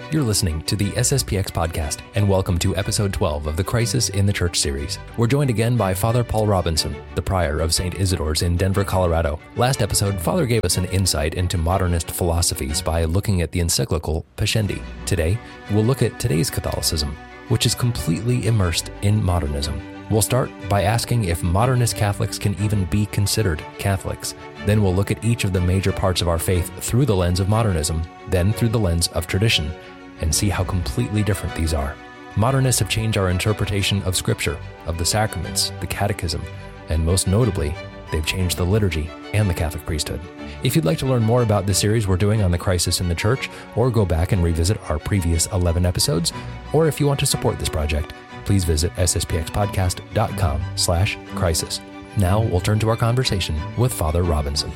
You're listening to the SSPX podcast, and welcome to episode 12 of the Crisis in the Church series. We're joined again by Father Paul Robinson, the prior of St. Isidore's in Denver, Colorado. Last episode, Father gave us an insight into modernist philosophies by looking at the encyclical Pascendi. Today, we'll look at today's Catholicism, which is completely immersed in modernism. We'll start by asking if modernist Catholics can even be considered Catholics. Then we'll look at each of the major parts of our faith through the lens of modernism, then through the lens of tradition, and see how completely different these are. Modernists have changed our interpretation of Scripture, of the sacraments, the catechism, and most notably, they've changed the liturgy and the Catholic priesthood. If you'd like to learn more about the series we're doing on the crisis in the church, or go back and revisit our previous 11 episodes, or if you want to support this project, please visit sspxpodcast.com/crisis. Now we'll turn to our conversation with Father Robinson.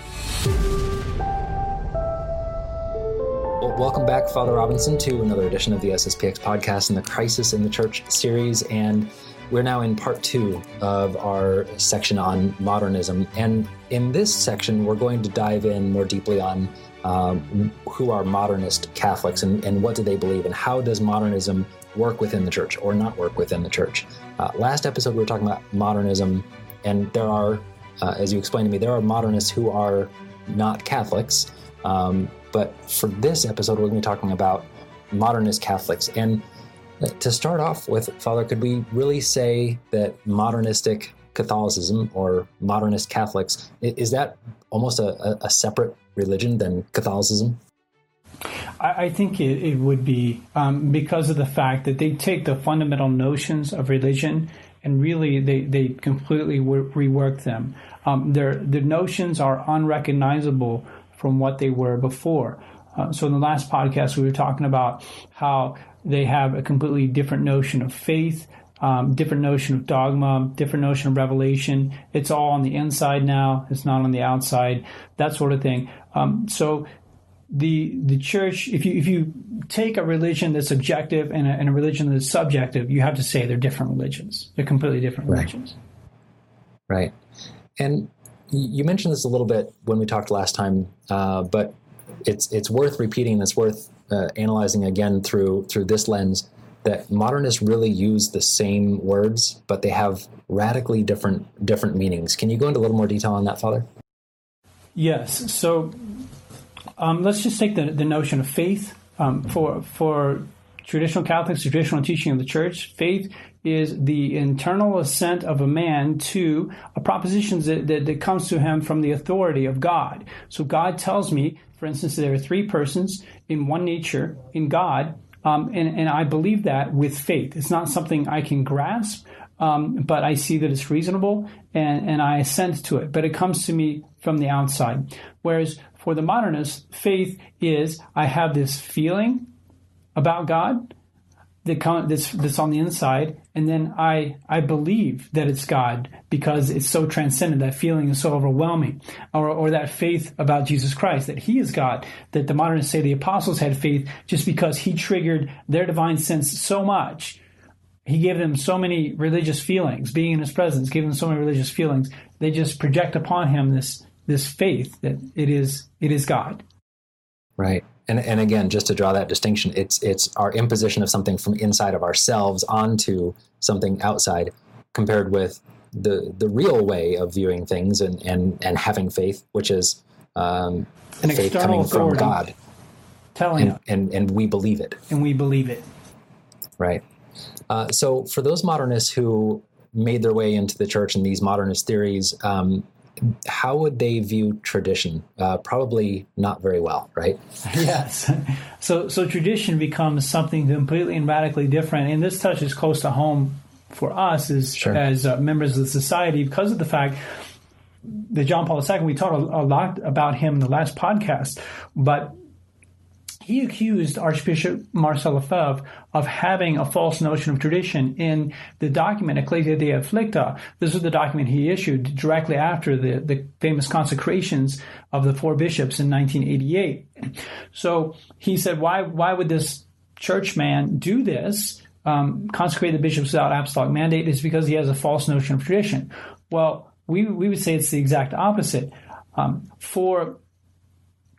Well, welcome back, Father Robinson, to another edition of the SSPX podcast in the Crisis in the Church series. And we're now in part 2 of our section on modernism. And in this section, we're going to dive in more deeply on who are modernist Catholics and what do they believe and how does modernism work within the church or not work within the church. Last episode, we were talking about modernism, and there are, as you explained to me, there are modernists who are not Catholics. But for this episode, we're going to be talking about modernist Catholics. And to start off with, Father, could we really say that modernistic Catholicism or modernist Catholics, is that almost a separate religion than Catholicism? I think it would be because of the fact that they take the fundamental notions of religion and really they completely rework them. Their notions are unrecognizable from what they were before. So in the last podcast, we were talking about how they have a completely different notion of faith, different notion of dogma, different notion of revelation. It's all on the inside now. It's not on the outside, that sort of thing. So the church, if you take a religion that's objective and a religion that's subjective, you have to say they're different religions. They're completely different religions. Right. And you mentioned this a little bit when we talked last time, but it's worth repeating. It's worth analyzing again through this lens that modernists really use the same words, but they have radically different meanings. Can you go into a little more detail on that, Father? Yes. So let's just take the notion of faith. For traditional Catholics, traditional teaching of the church, faith is the internal assent of a man to a proposition that comes to him from the authority of God. So God tells me, for instance, there are 3 persons in one nature in God, and I believe that with faith. It's not something I can grasp, but I see that it's reasonable, and I assent to it. But it comes to me from the outside. Whereas for the modernists, faith is I have this feeling about God that's on the inside, and then I believe that it's God because it's so transcendent. That feeling is so overwhelming, or that faith about Jesus Christ, that He is God. That the modernists say the apostles had faith just because He triggered their divine sense so much. He gave them so many religious feelings. Being in His presence gave them so many religious feelings. They just project upon Him this faith that it is God. Right. And again, just to draw that distinction, it's our imposition of something from inside of ourselves onto something outside, compared with the real way of viewing things and having faith, which is an faith coming from God, telling and we believe it. And we believe it. Right. So for those modernists who made their way into the church and these modernist theories, how would they view tradition? Probably not very well, right? Yes. So tradition becomes something completely and radically different. And this touches close to home for us as members of the society because of the fact that John Paul II, we talked a lot about him in the last podcast, but he accused Archbishop Marcel Lefebvre of having a false notion of tradition in the document Ecclesia de Afflicta. This is the document he issued directly after the famous consecrations of the 4 bishops in 1988. So he said, why would this churchman do this, consecrate the bishops without apostolic mandate? Is because he has a false notion of tradition. Well, we would say it's the exact opposite. For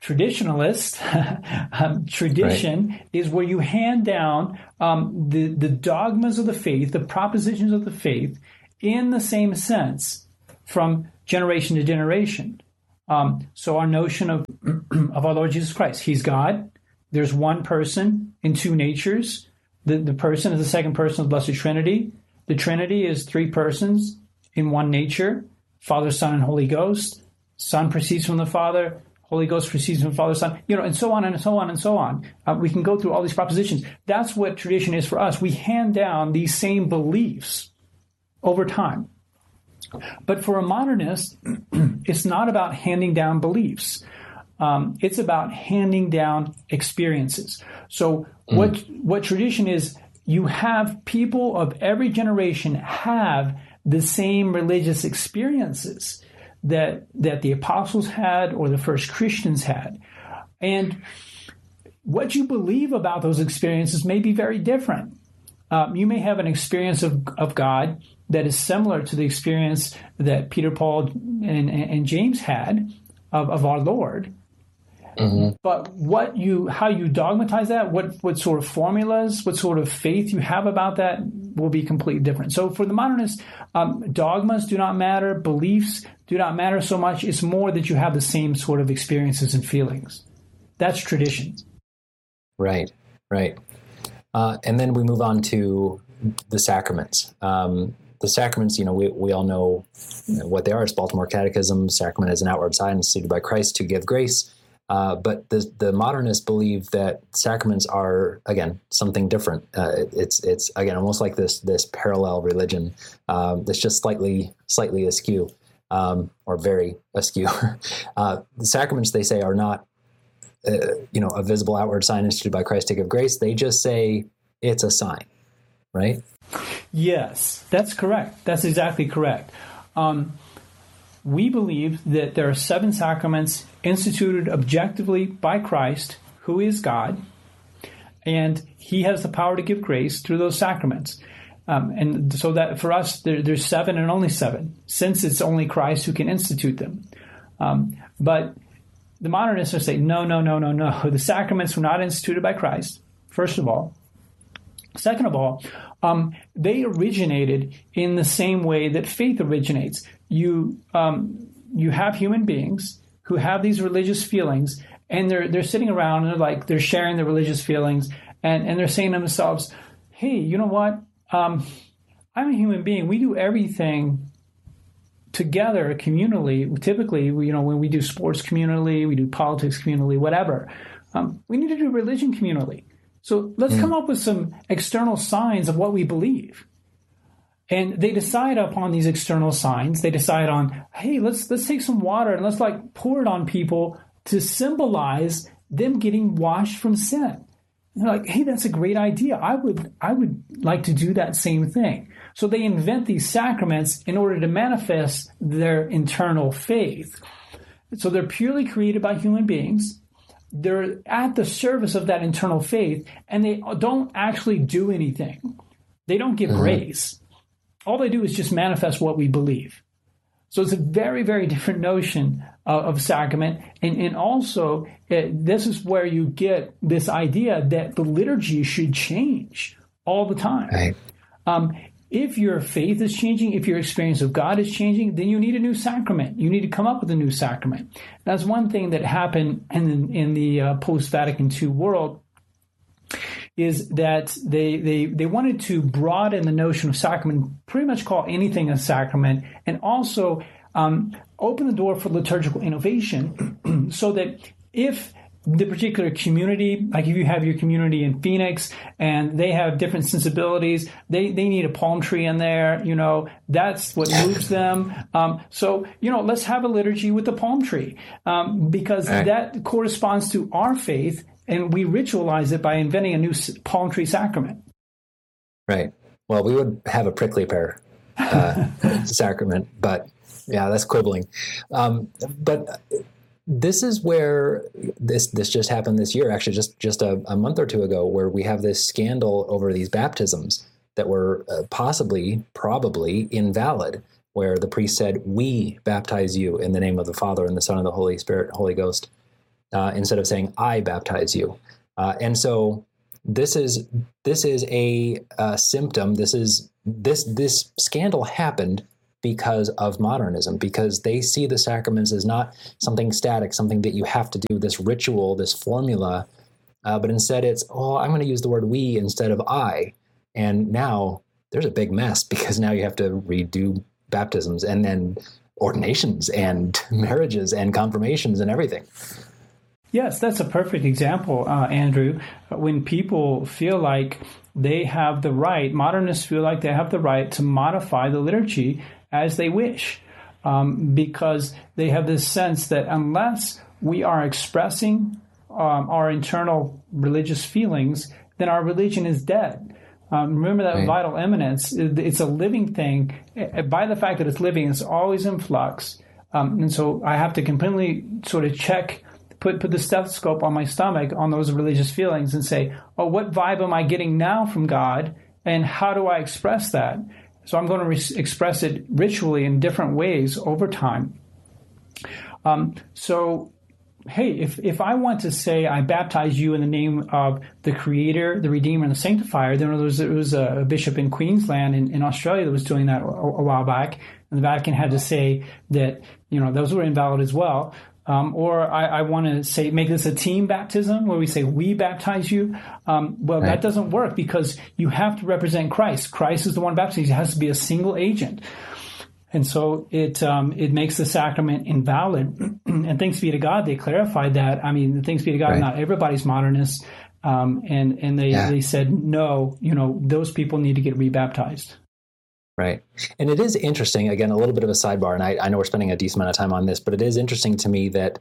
traditionalist tradition is where you hand down the dogmas of the faith, the propositions of the faith, in the same sense from generation to generation. So our notion of our Lord Jesus Christ, he's God. There's one person in two natures. The person is the second person of the Blessed Trinity. The Trinity is three persons in one nature, Father, Son, and Holy Ghost. Son proceeds from the Father. Holy Ghost proceeds from Father, Son, and so on and so on and so on. We can go through all these propositions. That's what tradition is for us. We hand down these same beliefs over time. But for a modernist, it's not about handing down beliefs. It's about handing down experiences. So what tradition is, you have people of every generation have the same religious experiences that the apostles had or the first Christians had. And what you believe about those experiences may be very different. You may have an experience of God that is similar to the experience that Peter, Paul, and James had of our Lord. Mm-hmm. But how you dogmatize that, what sort of formulas, what sort of faith you have about that will be completely different. So for the modernist, dogmas do not matter, beliefs do not matter so much. It's more that you have the same sort of experiences and feelings. That's tradition. Right. And then we move on to the sacraments. The sacraments, we all know what they are. It's Baltimore Catechism. Sacrament is an outward sign instituted by Christ to give grace. But the modernists believe that sacraments are, again, something different. It's again almost like this parallel religion that's just slightly askew, or very askew. The sacraments, they say, are not a visible outward sign instituted by Christ to give grace. They just say it's a sign, right? Yes, that's correct. That's exactly correct. We believe that there are 7 sacraments instituted objectively by Christ, who is God, and he has the power to give grace through those sacraments. And so that for us, there's 7 and only 7, since it's only Christ who can institute them. But the modernists will say, no. The sacraments were not instituted by Christ, first of all. Second of all, they originated in the same way that faith originates. You have human beings who have these religious feelings, and they're sitting around and they're sharing their religious feelings, and they're saying to themselves, hey, you know what? I'm a human being. We do everything together communally. Typically, when we do sports communally, we do politics communally, whatever. We need to do religion communally. So let's come up with some external signs of what we believe. And they decide upon these external signs. They decide on, hey, let's take some water and let's pour it on people to symbolize them getting washed from sin. And they're like, hey, that's a great idea. I would like to do that same thing. So they invent these sacraments in order to manifest their internal faith. So they're purely created by human beings. They're at the service of that internal faith, and they don't actually do anything. They don't give grace. All they do is just manifest what we believe. So it's a very, very different notion of sacrament. And also, this is where you get this idea that the liturgy should change all the time. Right. If your faith is changing, if your experience of God is changing, then you need a new sacrament. You need to come up with a new sacrament. That's one thing that happened in the post-Vatican II world, is that they wanted to broaden the notion of sacrament, pretty much call anything a sacrament, and also open the door for liturgical innovation so that if the particular community, like if you have your community in Phoenix and they have different sensibilities, they need a palm tree in there, that's what moves them. So let's have a liturgy with the palm tree because that corresponds to our faith, and we ritualize it by inventing a new palm tree sacrament. Right. Well, we would have a prickly pear sacrament, but yeah, that's quibbling. But this is where this just happened this year, actually, just a month or two ago, where we have this scandal over these baptisms that were probably invalid, where the priest said, "We baptize you in the name of the Father and the Son and the Holy Spirit, Holy Ghost." instead of saying, I baptize you. And so this is a symptom. This scandal happened because of modernism, because they see the sacraments as not something static, something that you have to do, this ritual, this formula, but instead it's, I'm going to use the word we instead of I. And now there's a big mess, because now you have to redo baptisms and then ordinations and marriages and confirmations and everything. Yes, that's a perfect example, Andrew. When people feel like they have the right, modernists feel like they have the right to modify the liturgy as they wish, because they have this sense that unless we are expressing our internal religious feelings, then our religion is dead. Remember that vital eminence, it's a living thing. By the fact that it's living, it's always in flux. And so I have to completely sort of check, put the stethoscope on my stomach on those religious feelings and say, what vibe am I getting now from God, and how do I express that? So I'm going to express it ritually in different ways over time. Hey, if I want to say I baptize you in the name of the Creator, the Redeemer, and the Sanctifier, then there was a bishop in Queensland in Australia that was doing that a while back, and the Vatican had to say that those were invalid as well. Or I want to say, make this a team baptism where we say, we baptize you. That doesn't work, because you have to represent Christ. Christ is the one baptized. It has to be a single agent. And so it makes the sacrament invalid. And thanks be to God, they clarified that. I mean, thanks be to God, not everybody's modernist. And they said, no, those people need to get rebaptized. Right. And it is interesting, again, a little bit of a sidebar, and I know we're spending a decent amount of time on this, but it is interesting to me that,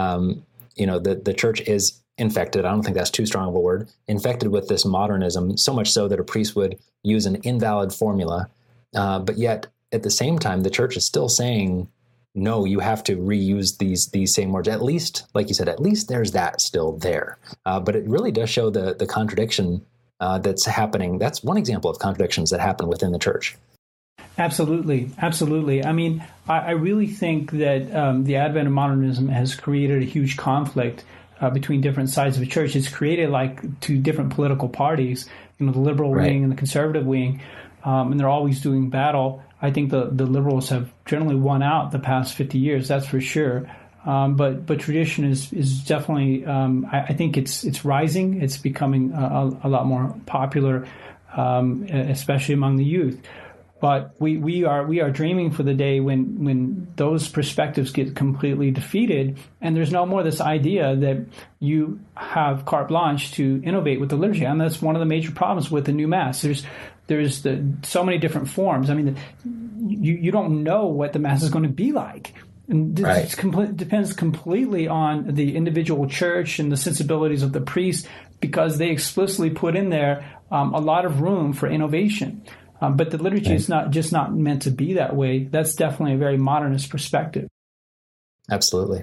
the church is infected. I don't think that's too strong of a word, infected with this modernism, so much so that a priest would use an invalid formula. But yet, at the same time, the church is still saying, no, you have to reuse these same words. At least, like you said, at least there's that still there. But it really does show the contradiction that's happening. That's one example of contradictions that happen within the church. Absolutely. Absolutely. I mean, I really think that the advent of modernism has created a huge conflict between different sides of the church. It's created like two different political parties, the liberal wing and the conservative wing, and they're always doing battle. I think the liberals have generally won out the past 50 years, that's for sure. But tradition is definitely, I think it's rising. It's becoming a lot more popular, especially among the youth. But we are dreaming for the day when those perspectives get completely defeated, and there's no more this idea that you have carte blanche to innovate with the liturgy. And that's one of the major problems with the new Mass. There's so many different forms. I mean, you don't know what the Mass is going to be like. And this depends completely on the individual church and the sensibilities of the priest, because they explicitly put in there a lot of room for innovation. But the liturgy is not meant to be that way. That's definitely a very modernist perspective. Absolutely.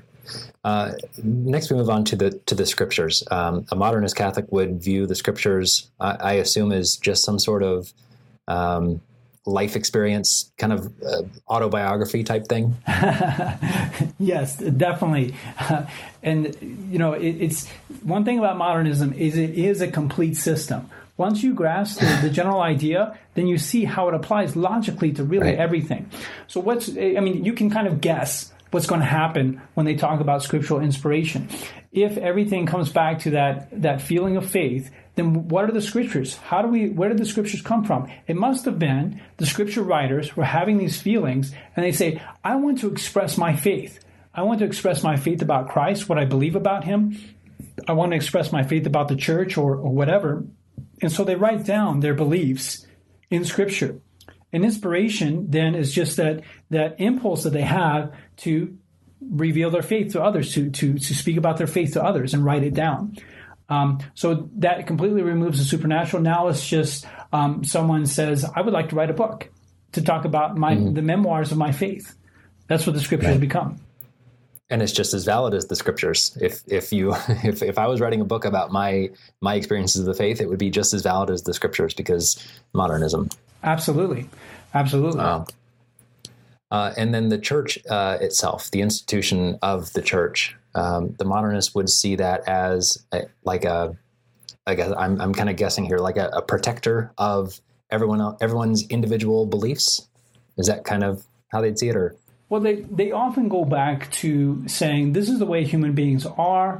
Next, we move on to the scriptures. A modernist Catholic would view the scriptures, I assume, as just some sort of life experience, kind of autobiography type thing. Yes, definitely. And it's one thing about modernism is it is a complete system. Once you grasp the general idea, then you see how it applies logically to really everything. So you can kind of guess what's going to happen when they talk about scriptural inspiration. If everything comes back to that feeling of faith, then what are the scriptures? Where did the scriptures come from? It must have been the scripture writers were having these feelings, and they say, I want to express my faith. I want to express my faith about Christ, what I believe about him. I want to express my faith about the church or whatever. And so they write down their beliefs in Scripture. And inspiration then is just that impulse that they have to reveal their faith to others, to speak about their faith to others and write it down. So that completely removes the supernatural. Now it's just someone says, I would like to write a book to talk about the memoirs of my faith. That's what the Scriptures become. And it's just as valid as the scriptures. If I was writing a book about my experiences of the faith, it would be just as valid as the scriptures, because modernism. Absolutely. And then the church itself, the institution of the church, The modernists would see that as I'm kind of guessing here, like a protector of everyone's individual beliefs. Is that kind of how they'd see it, or? Well, they often go back to saying this is the way human beings are.